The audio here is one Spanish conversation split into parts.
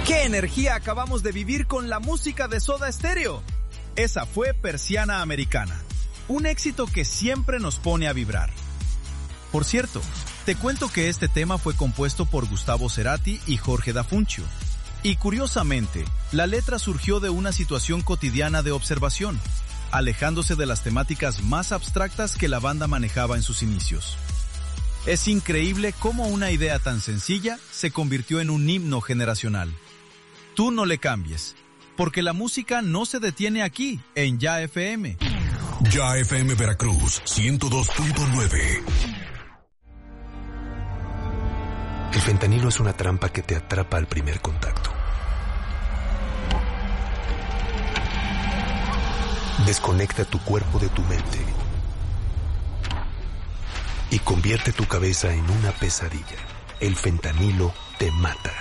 ¡Qué energía acabamos de vivir con la música de Soda Stereo! Esa fue Persiana Americana, un éxito que siempre nos pone a vibrar. Por cierto, te cuento que este tema fue compuesto por Gustavo Cerati y Jorge D'Afuncio. Y curiosamente, la letra surgió de una situación cotidiana de observación, alejándose de las temáticas más abstractas que la banda manejaba en sus inicios. Es increíble cómo una idea tan sencilla se convirtió en un himno generacional. Tú no le cambies, porque la música no se detiene aquí, en Ya FM. Ya FM Veracruz, 102.9. El fentanilo es una trampa que te atrapa al primer contacto. Desconecta tu cuerpo de tu mente y convierte tu cabeza en una pesadilla. El fentanilo te mata.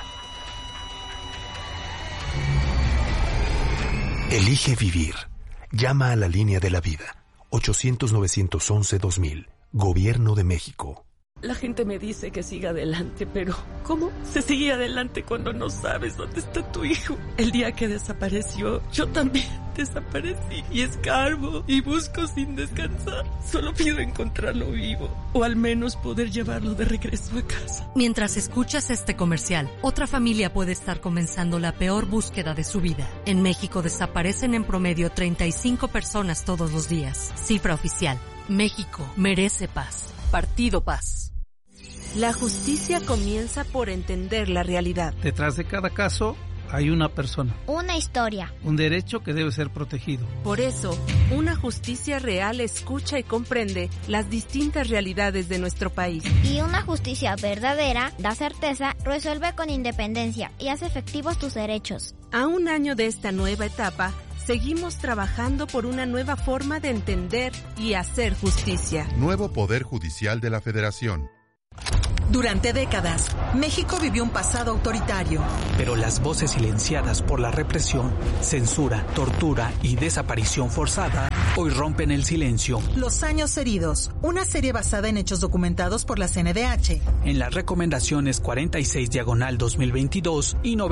Elige vivir. Llama a la línea de la vida. 800-911-2000. Gobierno de México. La gente me dice que siga adelante, pero ¿cómo se sigue adelante cuando no sabes dónde está tu hijo? El día que desapareció, yo también desaparecí y escarbo y busco sin descansar. Solo pido encontrarlo vivo o al menos poder llevarlo de regreso a casa. Mientras escuchas este comercial, otra familia puede estar comenzando la peor búsqueda de su vida. En México desaparecen en promedio 35 personas todos los días. Cifra oficial. México merece paz. Partido Paz. La justicia comienza por entender la realidad. Detrás de cada caso hay una persona. Una historia. Un derecho que debe ser protegido. Por eso, una justicia real escucha y comprende las distintas realidades de nuestro país. Y una justicia verdadera da certeza, resuelve con independencia y hace efectivos tus derechos. A un año de esta nueva etapa, seguimos trabajando por una nueva forma de entender y hacer justicia. Nuevo Poder Judicial de la Federación. Durante décadas, México vivió un pasado autoritario. Pero las voces silenciadas por la represión, censura, tortura y desaparición forzada hoy rompen el silencio. Los años heridos, una serie basada en hechos documentados por la CNDH. En las recomendaciones 46/2022 y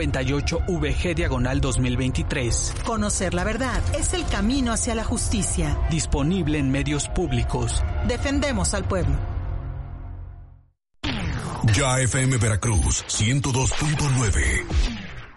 98/VG/2023. Conocer la verdad es el camino hacia la justicia. Disponible en medios públicos. Defendemos al pueblo. Ya FM Veracruz, 102.9.